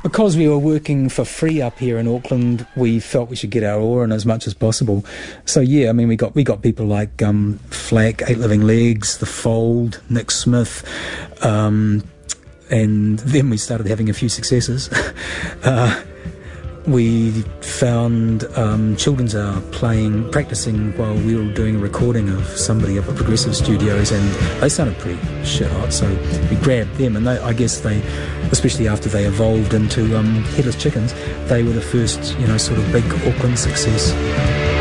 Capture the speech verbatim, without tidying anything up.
because we were working for free up here in Auckland, we felt we should get our oar in as much as possible. So yeah, I mean, we got we got people like um, Flack, Eight Living Legs, The Fold, Nick Smith, um, and then we started having a few successes. uh, we found um, Children's Hour playing, practicing while we were doing a recording of somebody up at Progressive Studios, and they sounded pretty shit hot, so we grabbed them, and they, I guess they, especially after they evolved into um, Headless Chickens, they were the first, you know, sort of big Auckland success.